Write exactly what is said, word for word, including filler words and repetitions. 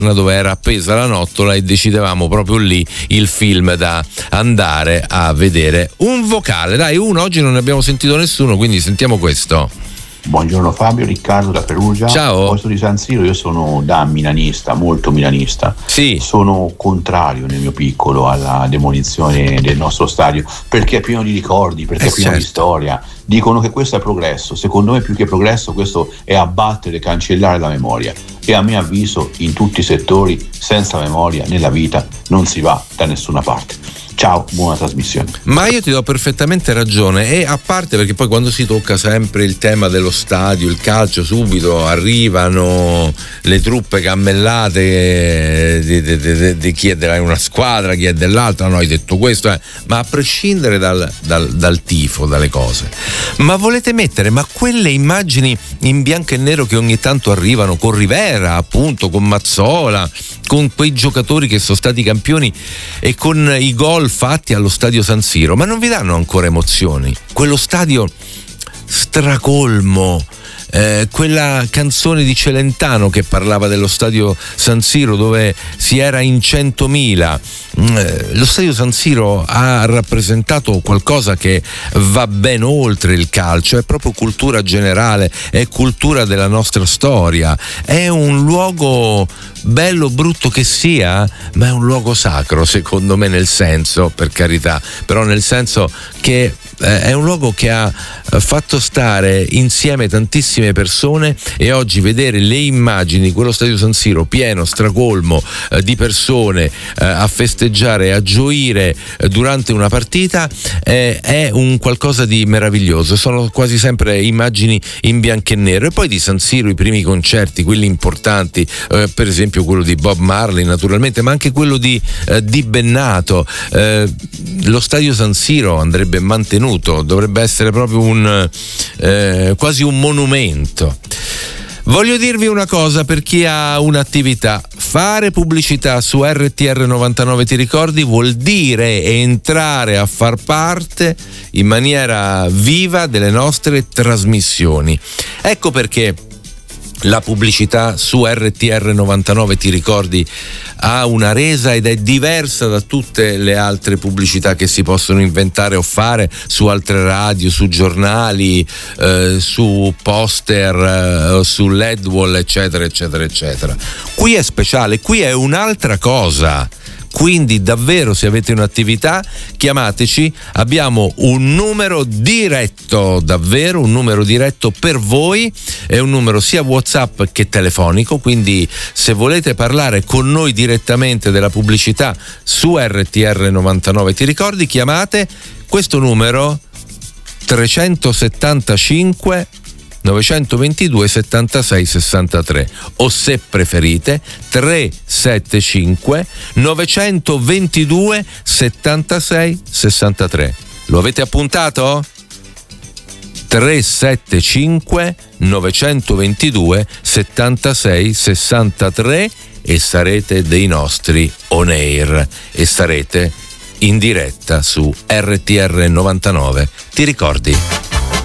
dove era appesa la nottola e decidevamo proprio lì il film da andare a vedere. Un vocale, dai, uno, oggi non ne abbiamo sentito nessuno, quindi sentiamo questo. Buongiorno Fabio, Riccardo da Perugia. Ciao. A proposito di San Siro, io sono da milanista, molto milanista. Sì. Sono contrario nel mio piccolo alla demolizione del nostro stadio, perché è pieno di ricordi, perché Eh, è pieno certo. di storia. Dicono che questo è progresso. Secondo me più che progresso questo è abbattere, cancellare la memoria. E a mio avviso in tutti i settori senza memoria nella vita non si va da nessuna parte. Ciao, buona trasmissione. Ma io ti do perfettamente ragione, e a parte perché poi quando si tocca sempre il tema dello stadio, il calcio, subito arrivano le truppe cammellate di, di, di, di chi è di una squadra, chi è dell'altra. No, hai detto questo, eh. Ma a prescindere dal, dal, dal tifo, dalle cose, ma volete mettere ma quelle immagini in bianco e nero che ogni tanto arrivano con Rivera, appunto, con Mazzola, con quei giocatori che sono stati campioni e con i gol fatti allo stadio San Siro, ma non vi danno ancora emozioni? Quello stadio stracolmo, eh, quella canzone di Celentano che parlava dello stadio San Siro dove si era in centomila. Eh, lo stadio San Siro ha rappresentato qualcosa che va ben oltre il calcio, è proprio cultura generale, è cultura della nostra storia, è un luogo bello, brutto che sia, ma è un luogo sacro secondo me, nel senso, per carità, però nel senso che eh, è un luogo che ha fatto stare insieme tantissime persone, e oggi vedere le immagini di quello stadio San Siro pieno, stracolmo eh, di persone eh, a festeggiare e a gioire eh, durante una partita eh, è un qualcosa di meraviglioso. Sono quasi sempre immagini in bianco e nero. E poi di San Siro i primi concerti, quelli importanti, eh, per esempio quello di Bob Marley naturalmente, ma anche quello di, eh, di Bennato. Eh, lo stadio San Siro andrebbe mantenuto, dovrebbe essere proprio un eh, quasi un monumento. Voglio dirvi una cosa, per chi ha un'attività: fare pubblicità su R T R novantanove Ti ricordi vuol dire entrare a far parte in maniera viva delle nostre trasmissioni. Ecco perché la pubblicità su R T R novantanove Ti ricordi ha una resa ed è diversa da tutte le altre pubblicità che si possono inventare o fare su altre radio, su giornali, eh, su poster, eh, su L E D wall, eccetera eccetera eccetera. Qui è speciale, qui è un'altra cosa. Quindi davvero, se avete un'attività, chiamateci, abbiamo un numero diretto, davvero un numero diretto per voi, è un numero sia WhatsApp che telefonico, quindi se volete parlare con noi direttamente della pubblicità su R T R novantanove Ti ricordi, chiamate questo numero trecentosettantacinque novecentoventidue settantasei sessantatré, o se preferite trecentosettantacinque novecentoventidue settantasei sessantatré. Lo avete appuntato? trecentosettantacinque novecentoventidue settantasei sessantatré, e sarete dei nostri on air e sarete in diretta su R T R novantanove Ti ricordi.